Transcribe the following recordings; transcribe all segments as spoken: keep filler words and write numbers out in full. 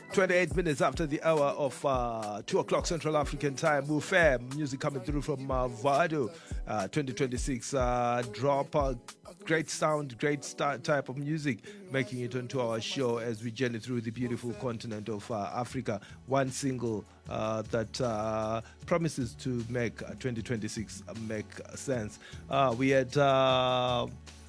twenty-eight minutes after the hour of uh, two o'clock Central African time. Mufair, music coming through from uh, Vado, uh, twenty twenty-six uh, drop. Uh, great sound, great start type of music, making it onto our show as we journey through the beautiful continent of uh, Africa. One single uh, that uh, promises to make uh, twenty twenty-six make sense. Uh, we had uh,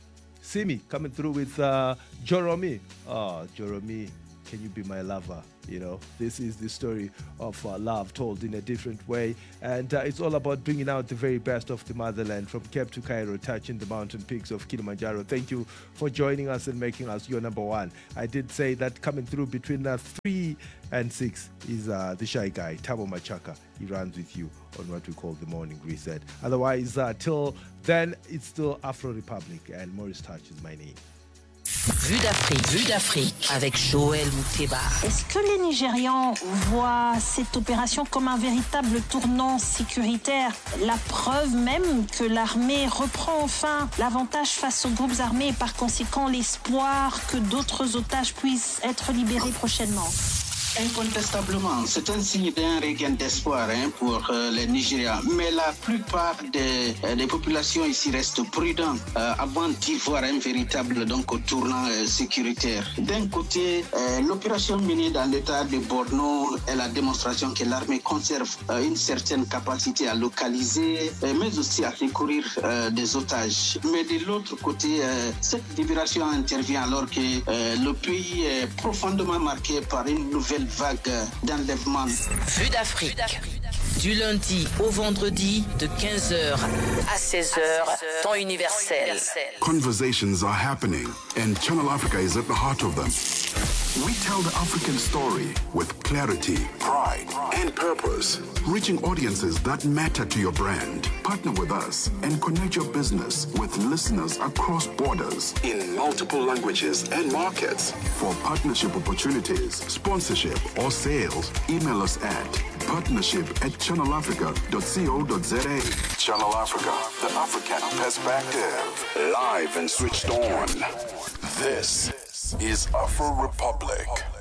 Simi coming through with uh, Joromi. Oh, Joromi. Can you be my lover? You know, this is the story of uh, love told in a different way. And uh, it's all about bringing out the very best of the motherland, from Cape to Cairo, touching the mountain peaks of Kilimanjaro. Thank you for joining us and making us your number one. I did say that coming through between uh, three and six is uh, the shy guy, Thabo Machaka. He runs with you on what we call the morning reset. Otherwise, uh, till then, it's still Afro Republic, and Maurice Touch is my name. Vue d'Afrique, Vue d'Afrique avec Joël Mouteba. Est-ce que les Nigérians voient cette opération comme un véritable tournant sécuritaire? La preuve même que l'armée reprend enfin l'avantage face aux groupes armés et par conséquent l'espoir que d'autres otages puissent être libérés prochainement. Incontestablement, c'est un signe d'un regain d'espoir hein, pour euh, les Nigérians. Mais la plupart des, euh, des populations ici restent prudentes euh, avant d'y voir un véritable donc, tournant euh, sécuritaire. D'un côté, euh, l'opération menée dans l'état de Borno est la démonstration que l'armée conserve euh, une certaine capacité à localiser, euh, mais aussi à secourir euh, des otages. Mais de l'autre côté, euh, cette libération intervient alors que euh, le pays est profondément marqué par une nouvelle vague d'enlèvement. Vue d'Afrique. Du lundi au vendredi de quinze heures à seize heures, temps universel. Conversations are happening and Channel Africa is at the heart of them. We tell the African story with clarity, pride, and purpose, reaching audiences that matter to your brand. Partner with us and connect your business with listeners across borders in multiple languages and markets. For partnership opportunities, sponsorship, or sales, email us at partnership at channel africa dot co dot za. Channel Africa, the African perspective. Live and switched on. This is Afro Republic.